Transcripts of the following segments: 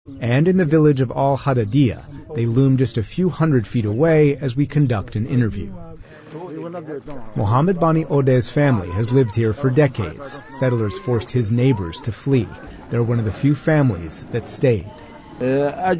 And in the village of Al-Hadadiyah, they loom just a few hundred feet away as we conduct an interview. Mohammed Bani Odeh's family has lived here for decades. Settlers forced his neighbors to flee. They're one of the few families that stayed. They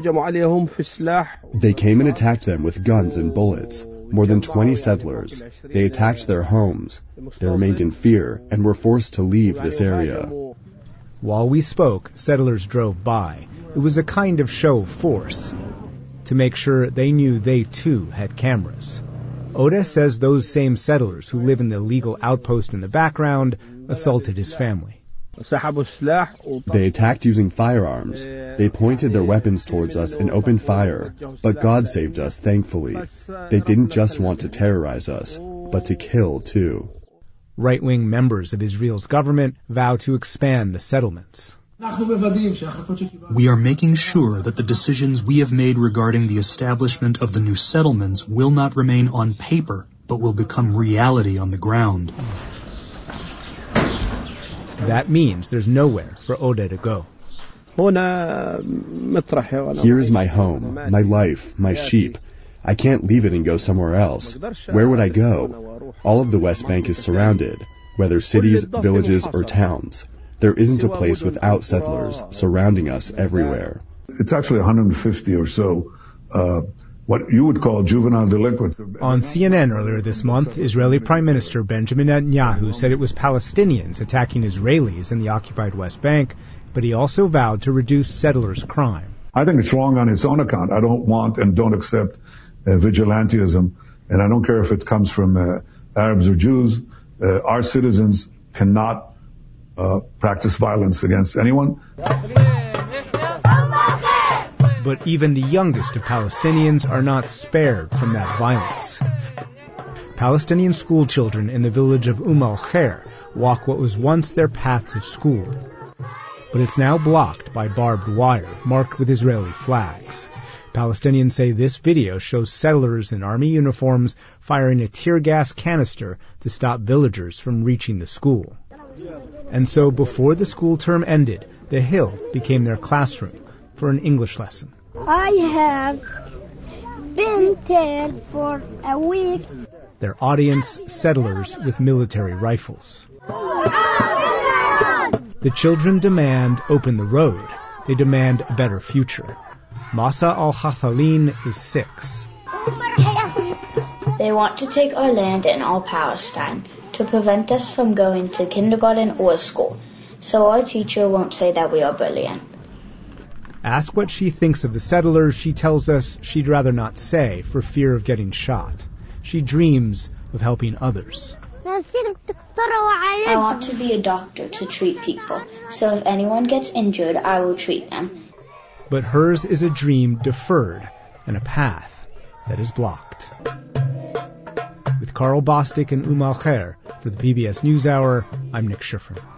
came and attacked them with guns and bullets. More than 20 settlers. They attacked their homes. They remained in fear and were forced to leave this area. While we spoke, settlers drove by. It was a kind of show of force, to make sure they knew they too had cameras. Odeh says those same settlers who live in the illegal outpost in the background assaulted his family. They attacked using firearms. They pointed their weapons towards us and opened fire. But God saved us, thankfully. They didn't just want to terrorize us, but to kill too. Right-wing members of Israel's government vow to expand the settlements. We are making sure that the decisions we have made regarding the establishment of the new settlements will not remain on paper, but will become reality on the ground. That means there's nowhere for Odeh to go. Here is my home, my life, my sheep. I can't leave it and go somewhere else. Where would I go? All of the West Bank is surrounded, whether cities, villages, or towns. There isn't a place without settlers surrounding us everywhere. It's actually 150 or so what you would call juvenile delinquents. On CNN earlier this month, Israeli Prime Minister Benjamin Netanyahu said it was Palestinians attacking Israelis in the occupied West Bank, but he also vowed to reduce settlers' crime. I think it's wrong on its own account. I don't want and don't accept vigilantism, and I don't care if it comes from Arabs or Jews. Our citizens cannot practice violence against anyone. But even the youngest of Palestinians are not spared from that violence. Palestinian school children in the village of Al-Khair walk what was once their path to school. But it's now blocked by barbed wire marked with Israeli flags. Palestinians say this video shows settlers in army uniforms firing a tear gas canister to stop villagers from reaching the school. And so before the school term ended, the hill became their classroom for an English lesson. I have been there for a week. Their audience, settlers with military rifles. The children demand open the road. They demand a better future. Masa al-Hathalin is 6. They want to take our land in all Palestine to prevent us from going to kindergarten or school, so our teacher won't say that we are brilliant. Ask what she thinks of the settlers. She tells us she'd rather not say for fear of getting shot. She dreams of helping others. I want to be a doctor to treat people, so if anyone gets injured, I will treat them. But hers is a dream deferred and a path that is blocked. With Carl Bostic and Al-Khair for the PBS NewsHour, I'm Nick Schifrin.